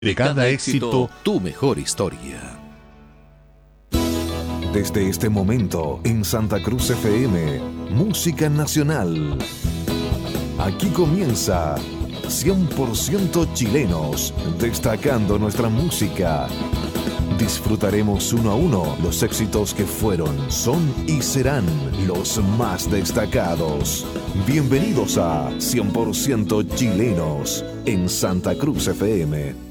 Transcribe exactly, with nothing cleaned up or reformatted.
De cada éxito, tu mejor historia. Desde este momento, en Santa Cruz F M, Música Nacional. Aquí comienza cien por ciento chilenos, destacando nuestra música. Disfrutaremos uno a uno los éxitos que fueron, son y serán los más destacados. Bienvenidos a cien por ciento chilenos en Santa Cruz F M.